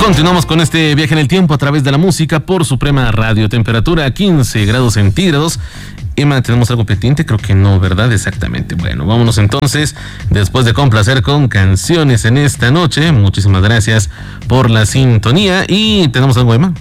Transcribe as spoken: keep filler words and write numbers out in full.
Continuamos con este viaje en el tiempo a través de la música por Suprema Radio. Temperatura quince grados centígrados. Emma, ¿tenemos algo pendiente? Creo que no, ¿verdad? Exactamente. Bueno, vámonos entonces, después de complacer con canciones en esta noche. Muchísimas gracias por la sintonía. Y tenemos algo, Emma.